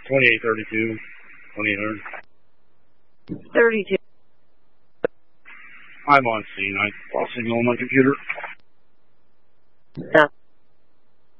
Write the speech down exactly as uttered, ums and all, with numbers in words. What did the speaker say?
twenty-eight thirty-two, twenty-eight hundred. thirty-two. I'm on scene. I lost signal on my computer. Yeah.